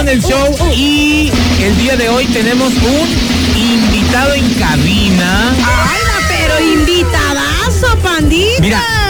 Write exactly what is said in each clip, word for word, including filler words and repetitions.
el show uh, uh. y el día de hoy tenemos un invitado en cabina. ¡Ay, no, pero invitadazo, pandita!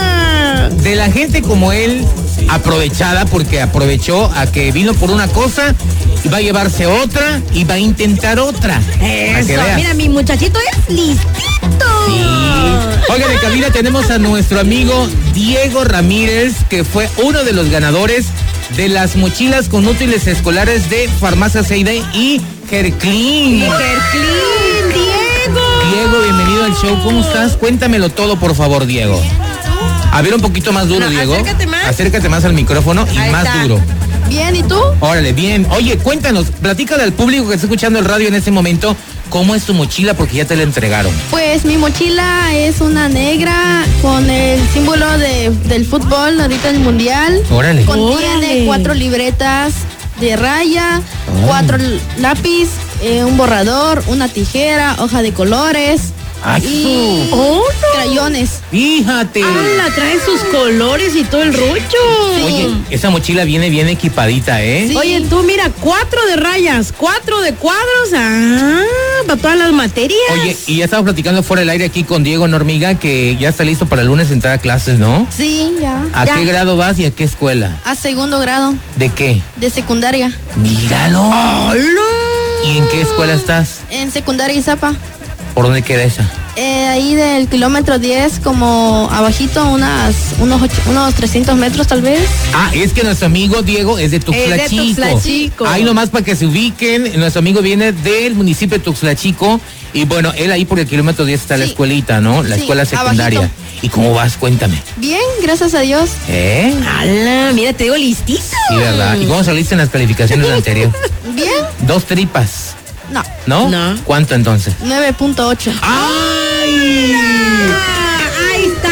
Mira, de la gente como él, aprovechada, porque aprovechó a que vino por una cosa y va a llevarse otra y va a intentar otra. Eso, mira, mi muchachito es listito. Sí. Oigan, en cabina tenemos a nuestro amigo Diego Ramírez, que fue uno de los ganadores de las mochilas con útiles escolares de Farmacia Seide y Herclin. Herclin, Diego. Diego, bienvenido al show. ¿Cómo estás? Cuéntamelo todo, por favor, Diego. A ver, un poquito más duro, no, Diego. Acércate más. Acércate más al micrófono y Ahí más está. duro. Bien, ¿y tú? Órale, bien. Oye, cuéntanos, platícale al público que está escuchando el radio en este momento, ¿cómo es tu mochila? Porque ya te la entregaron. Pues mi mochila es una negra con el símbolo de, del fútbol ahorita en el mundial. Órale. Contiene Órale. cuatro libretas de raya, Oh. cuatro lápiz, eh, un borrador, una tijera, hoja de colores ¡Ay, y su- Oh, no. crayones. Fíjate. ¡Hala! Trae sus colores y todo el rollo. Oye, esa mochila viene bien equipadita, ¿eh? Sí. Oye, tú mira, cuatro de rayas, cuatro de cuadros, ah, para todas las materias. Oye, y ya estamos platicando fuera del aire aquí con Diego Normiga, que ya está listo para el lunes entrar a clases, ¿no? Sí, ya. ¿A Ya. qué grado vas y a qué escuela? A segundo grado ¿De qué? de secundaria. Míralo. ¡Hola! ¿Y en qué escuela estás? En secundaria Izapa. ¿Por dónde queda esa? Eh, ahí del kilómetro diez, como abajito, unas, unos, ocho, unos trescientos metros tal vez. Ah, es que nuestro amigo Diego es de Tuxtla Es de Chico. Tuxtla Chico. Ahí nomás para que se ubiquen, nuestro amigo viene del municipio de Tuxtla Chico y bueno, él ahí por el kilómetro diez está la Sí. escuelita, ¿no? La Sí, escuela secundaria. abajito. ¿Y cómo vas? Cuéntame. Bien, gracias a Dios. ¿Eh? ¡Hala! Mira, te digo listito. Sí, ¿verdad? ¿Y cómo saliste en las calificaciones anteriores? Bien, Dos tripas, no, ¿no? No. ¿Cuánto entonces? nueve punto ocho. ¡Ay! Ah, ahí está.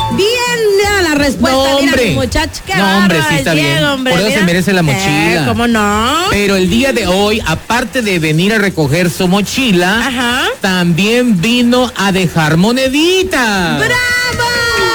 Bien a la respuesta. No, mira, hombre. mi muchacho, qué No, hombre, sí bárbaro, está Diego, bien. hombre, Por eso mira. se merece la mochila. Eh, ¿Cómo no? Pero el día de hoy, aparte de venir a recoger su mochila, Ajá. también vino a dejar moneditas. ¡Bravo!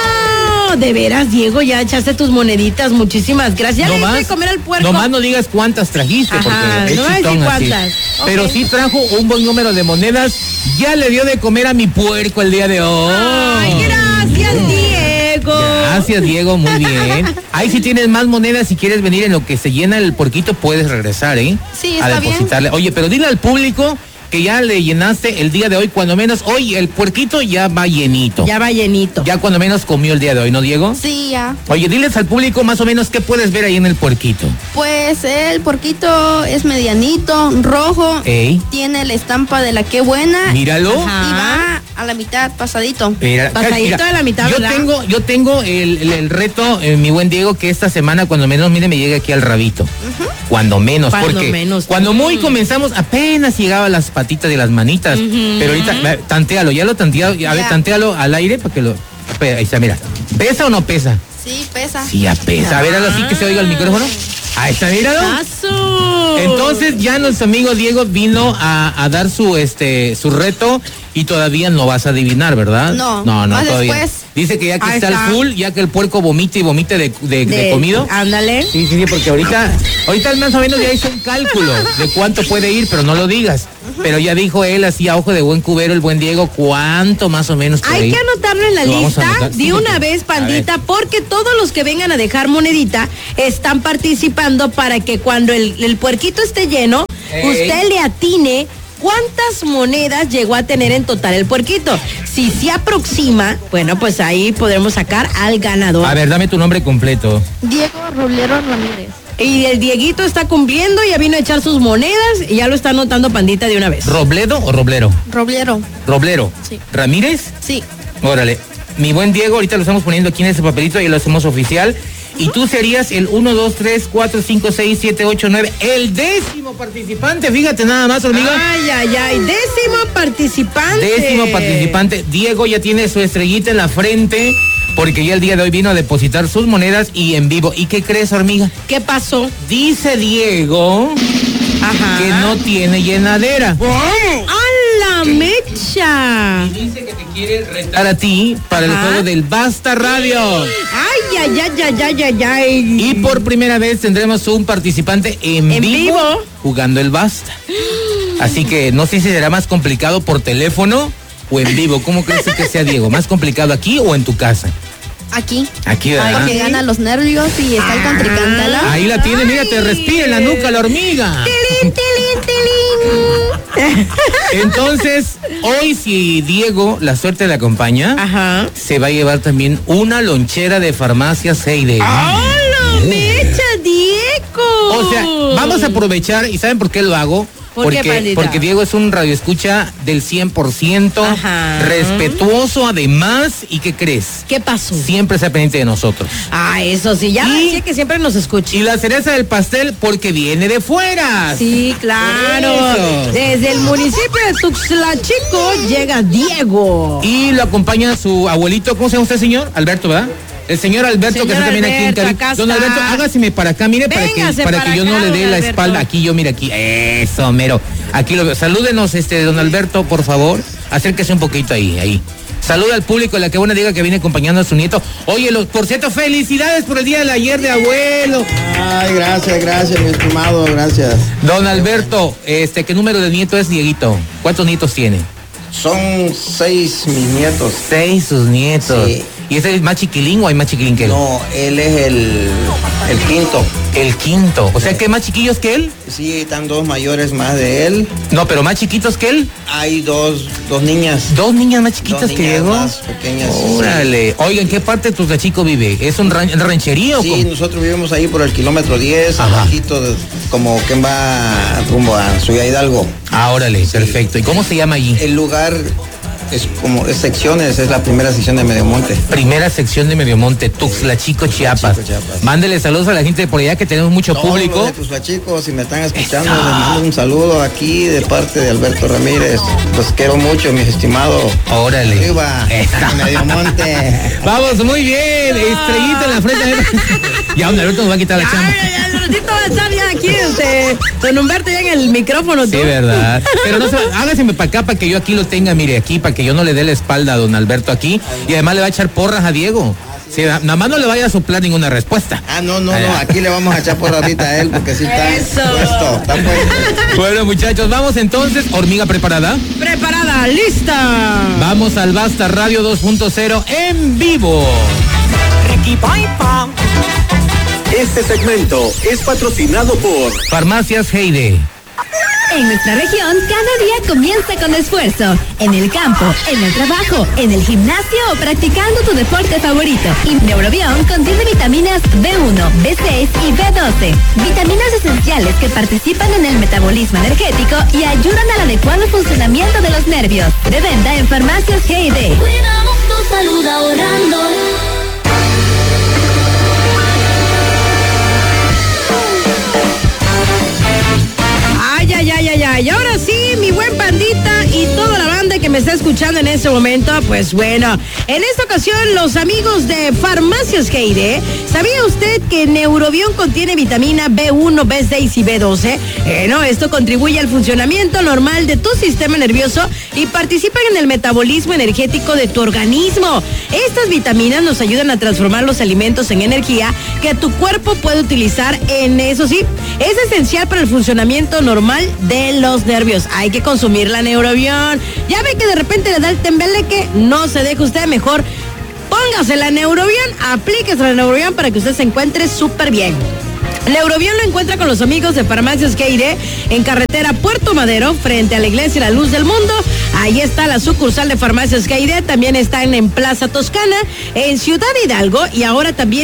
De veras, Diego, ya echaste tus moneditas. Muchísimas gracias. Ya le diste de comer al puerco. Nomás no digas cuántas trajiste, Ajá, porque es no voy a decir chitón así. cuántas. Pero Ok. sí trajo un buen número de monedas. Ya le dio de comer a mi puerco el día de hoy. Ay, gracias, Diego. Gracias, Diego, muy bien. Ahí si tienes más monedas, si quieres venir en lo que se llena el puerquito, puedes regresar, ¿eh? Sí, a está bien. depositarle. Oye, pero dile al público que ya le llenaste el día de hoy, cuando menos hoy el puerquito ya va llenito. Ya va llenito. Ya cuando menos comió el día de hoy, ¿no, Diego? Sí, ya. Oye, diles al público más o menos qué puedes ver ahí en el puerquito. Pues el porquito es medianito, rojo. Ey, Tiene la estampa de la qué buena. míralo. Ajá. Y va a la mitad, pasadito. Mira, Pasadito de la mitad, yo ¿verdad? tengo, yo tengo el, el- el reto, eh, mi buen Diego, que esta semana cuando menos, mire, me llegue aquí al rabito. Cuando menos, Cuando porque menos. cuando muy Mm. comenzamos, apenas llegaba las patitas de las manitas. Ujú. Pero ahorita, ve, tantealo, ya lo tanteado, a ver, Ya. tantealo al aire para que lo. Ahí está, mira. ¿Pesa o no pesa? Sí, pesa. Sí, ya pesa. A ver, algo así que se oiga el micrófono. Ahí está, míralo. ¡Paso! Entonces ya nuestro amigo Diego vino a, a dar su este su reto y todavía no vas a adivinar, ¿verdad? No, no, no más todavía. después. Dice que ya que Ahí está, está. el full, ya que el puerco vomite y vomite de, de, de De- comido. Ándale. Sí, sí, sí, porque ahorita, ahorita más o menos ya hizo un cálculo de cuánto puede ir, pero no lo digas. Pero ya dijo él así a ojo de buen cubero, el buen Diego, cuánto más o menos puede Hay ir. que anotarlo en la Lo vamos a lista anotar, sí, de una porque- vez, a pandita, porque todos los que vengan a dejar monedita están participando para que cuando el, el puerquito esté lleno, Ey. usted le atine cuántas monedas llegó a tener en total el puerquito. Si se aproxima, bueno, pues ahí podremos sacar al ganador. A ver, dame tu nombre completo. Diego Roblero Ramírez. Y el Dieguito está cumpliendo, ya vino a echar sus monedas y ya lo está anotando, pandita, de una vez. ¿Robledo o Roblero? Roblero. Roblero. Sí. ¿Ramírez? Sí. Órale. Mi buen Diego, ahorita lo estamos poniendo aquí en ese papelito y lo hacemos oficial. Y tú serías el uno, dos, tres, cuatro, cinco, seis, siete, ocho, nueve, el décimo participante, fíjate nada más, hormiga. Ay, ay, ay, décimo participante. Décimo participante. Diego ya tiene su estrellita en la frente porque ya el día de hoy vino a depositar sus monedas y en vivo. ¿Y qué crees, hormiga? ¿Qué pasó? Dice Diego Ajá. que no tiene llenadera. ¡A la mecha! Aisha. Y dice que te quiere retar a ti para Ajá. el juego del Basta Radio. Ay, ay, ay, ay, ay, ay, ay. Y por primera vez tendremos un participante en, ¿En vivo, vivo jugando el Basta. Así que no sé si será más complicado por teléfono o en vivo. ¿Cómo crees que sea, Diego? ¿Más complicado aquí o en tu casa? Aquí. Aquí, ¿verdad? Porque gana los nervios y está el contrincante, ¿no? Ahí la tiene, mira, te respira en la nuca la hormiga. Tilín, tilín, tilín. Entonces, hoy si Diego, la suerte le acompaña, Ajá. se va a llevar también una lonchera de Farmacias Heide. ¡Hola, mecha, Diego! O sea, vamos a aprovechar, ¿y saben por qué lo hago? ¿Por porque, qué, porque Diego es un radioescucha del cien por ciento, Ajá. respetuoso además, ¿y qué crees? ¿Qué pasó? Siempre está pendiente de nosotros. Ah, eso sí, ya Y- decía que siempre nos escucha. Y la cereza del pastel porque viene de fuera. Sí, claro. Eso. Desde el municipio de Tuxtla Chico llega Diego. Y lo acompaña su abuelito, ¿cómo se llama usted, señor? Alberto, ¿verdad? El señor Alberto, Señor que está también aquí en Alberto, Cali. acá Don está. Alberto, hágaseme para acá, mire, para Véngase que, para para que yo acá, no le dé don la Alberto. espalda. Aquí yo, mira, aquí. Eso, mero. Aquí lo veo. Salúdenos, este, don Alberto, por favor. Acérquese un poquito ahí, ahí. Saluda al público, la que buena diga que viene acompañando a su nieto. Oye, los, por cierto, felicidades por el día del ayer de abuelo. Ay, gracias, gracias, mi estimado, gracias. Don Alberto, este, ¿qué número de nieto es, Dieguito? ¿Cuántos nietos tiene? Son seis mis nietos. Seis sus nietos. Sí. ¿Y ese es más chiquilín o hay más chiquilín que él? No, él es el, el quinto. El quinto. O sea, que más chiquillos que él. Sí, están dos mayores más de él. No, pero más chiquitos que él. Hay dos, dos niñas. Dos niñas más chiquitas Dos que niñas Diego. más pequeñas. Órale. Oiga, ¿en qué parte de Tuxtla Chico vive? ¿Es un ran rancherío? Sí, o sí, cómo? nosotros vivimos ahí por el kilómetro diez, Ajá. abajito, de- como que va rumbo a Ciudad Hidalgo. Ah, órale, perfecto. ¿Y cómo se llama allí? El lugar es como, es secciones, es la primera sección de Mediomonte. Primera sección de Mediomonte, Tuxtla Chico, Chiapas. Chico, Chiapas. Mándele saludos a la gente de por allá que tenemos mucho Todos público. los de Tuxtla Chico, si me están escuchando, Eso. les mando un saludo aquí de parte de Alberto Ramírez. Los quiero mucho, mis estimados. Órale. Arriba, Eso. Mediomonte. Vamos, muy bien. Estrellita en la frente. Ya, don Alberto nos va a quitar la chamba. Ay, ay, ay, ratito va a estar ya aquí, este, don Humberto ya en el micrófono. Sí, tú. verdad. Pero no se, hágaseme para acá para que yo aquí lo tenga, mire, aquí, para que yo no le dé la espalda a don Alberto aquí. Y además le va a echar porras a Diego. Sí, nada más no le vaya a soplar ninguna respuesta. Ah, no, no, no, aquí le vamos a echar por ratita a él porque sí está Eso. puesto, está puesto. Bueno, muchachos, vamos entonces. ¿Hormiga preparada? Preparada, lista. Vamos al Basta Radio dos punto cero en vivo. Este segmento es patrocinado por Farmacias Heide. En nuestra región, cada día comienza con esfuerzo. En el campo, en el trabajo, en el gimnasio o practicando tu deporte favorito. Y Neurobión contiene vitaminas B uno, B seis y B doce. Vitaminas esenciales que participan en el metabolismo energético y ayudan al adecuado funcionamiento de los nervios. De venta en Farmacias G I D. Cuidamos tu salud ahorrando. Ay, ay, ay, ay, ay. Y ahora sí, mi buen pandita y toda la banda que me está escuchando en este momento, pues bueno, en esta ocasión los amigos de Farmacias G I D, ¿sabía usted que Neurobión contiene vitamina B uno, B seis y B doce? Eh, no, esto contribuye al funcionamiento normal de tu sistema nervioso y participan en el metabolismo energético de tu organismo. Estas vitaminas nos ayudan a transformar los alimentos en energía que tu cuerpo puede utilizar en eso sí. Es esencial para el funcionamiento normal de los nervios. Hay que consumir la Neurobión. Ya ve que de repente le da el tembeleque, no se deje usted, mejor póngase la Neurobión, aplíquese la Neurobión para que usted se encuentre súper bien. Neurobión lo encuentra con los amigos de Farmacias G I D en carretera Puerto Madero, frente a la iglesia La Luz del Mundo. Ahí está la sucursal de Farmacias G I D, también están en Plaza Toscana, en Ciudad Hidalgo y ahora también